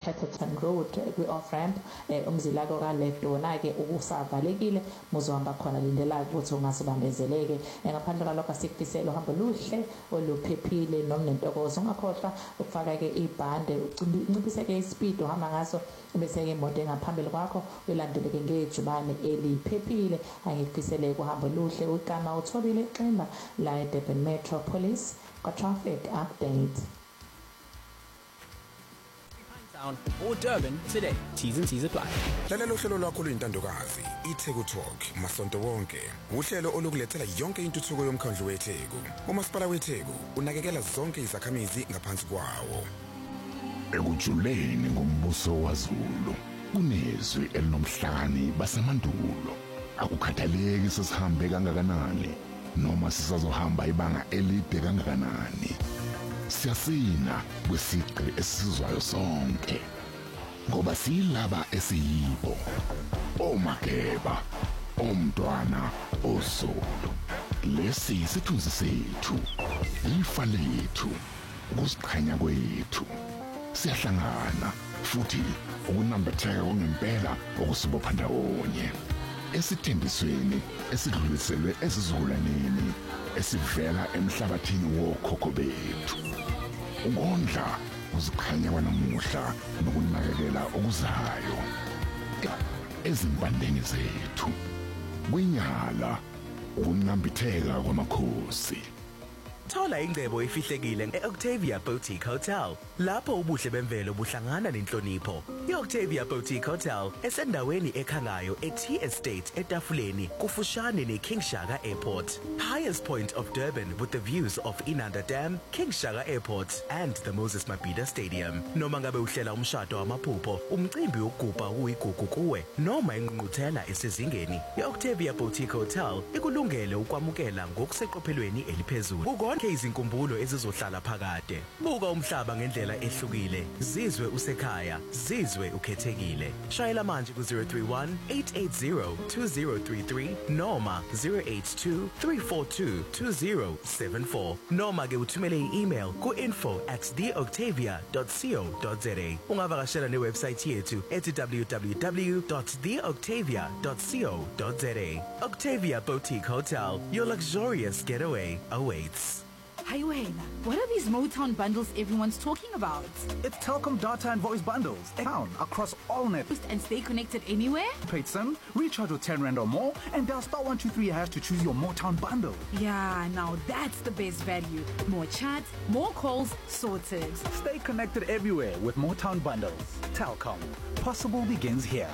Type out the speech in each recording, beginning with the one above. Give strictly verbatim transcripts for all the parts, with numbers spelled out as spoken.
Chatterton Road kwi-off ramp umzila ka left wona ke ukusavalekile muzohamba khona lindela ukuthi ungasibambezeleke ngaphandle kwalokho sikufisela uhambo luhle oluphephile noma nentokozo ungakhohlwa ukufaka ke ibhande unciphise ke ispeed uhamba ngaso bese ke imoto engaphambili kwakho uyilandeleke ngejubane eliphephile angikufisele uhambo luhle uqama uthobile ximba la eDurban Metropolis kwa traffic update or Durban today. T's and C's apply. Lalela uhlelo lwakho luyintandokazi iTheku Talk masonto wonke. Uhlelo olukulethela yonke intuthuko yomkhandlu weTheku. uMasipala weTheku unakekela zonke izakhamizi ngaphansi kwawo. Ekujuleni ngombuso waZulu kunezwi elinomhlakani basemandulo. Akukhathaleki sesihambe kangakanani noma sisazohamba ibanga elide kangakanani. Siyasina kwisigqi esizwayo sonke ngoba silaba esiyibo omageba omntwana osolo lesi isithunzi sethu ifa lethu ukusiqhanya kwethu siyahlangana futhi ukunambitheka kwangempela okusibopha ndawonye esithembisweni esidluliselwe esizukulwaneni esivela emhlabathini wokhokho bethu ungondla uzikhanya kwanamuhla nokunakekela okuzayo ezimpandeni zethu kwinyala ukunambitheka kwamakhosi. Thola ingcebo efihlekile e-Octavia Boutique Hotel lapho ubuhle bemvelo buhlangana nenhlonipho. I-Octavia Boutique Hotel esendaweni ekhangayo e-T Estate etafuleni kufushane ne-King Shaka Airport. Highest point of Durban with the views of Inanda Dam, King Shaka Airport and the Moses Mabhida Stadium. Noma ngabe uhlela umshado wamaphupho, umcimbi wokugubha uyigugu kuwe noma ingqungquthela esezingeni, i-Octavia Boutique Hotel ikulungele ukwamukela ngokuseqophelweni eliphezulu. Ke izinkumbulo ezizohlala phakade. Buka umhlaba ngendlela ehlukile. Zizwe usekhaya, zizwe ukhethekile. Shayela manje ku zero three one eight eight zero two zero three three noma zero eight two three four two two zero seven four noma ke uthumele i-email ku info at the octavia dot co dot za. Ungavakashela ne-website yethu at w w w dot the octavia dot co dot za. Octavia Boutique Hotel, your luxurious getaway awaits. Hey Wayne, what are these Motown bundles everyone's talking about? It's Telkom data and voice bundles. Account across all networks. And stay connected anywhere? Paid SIM, recharge with ten rand or more, and dial star one two three hash to choose your Motown bundle. Yeah, now that's the best value. More chat, more calls, sorted. Stay connected everywhere with Motown bundles. Telkom. Possible begins here.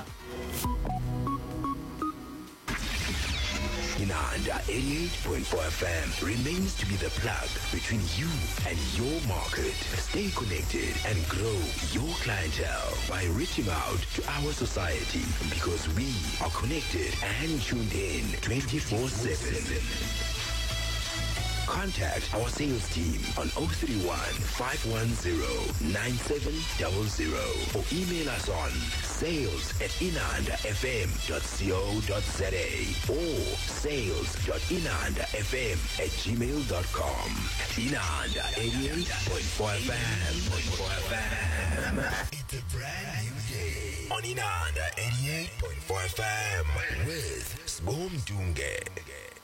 Inanda eighty-eight point four F M remains to be the plug between you and your market. Stay connected and grow your clientele by reaching out to our society because we are connected and tuned in twenty-four seven. Contact our sales team on zero three one five one zero nine seven zero zero or email us on sales at inanda f m dot co dot za or sales dot inanda f m at gmail dot com. Inanda eighty-eight point four F M. It's a brand new day on Inanda eighty-eight point four F M with Sbom Dunge.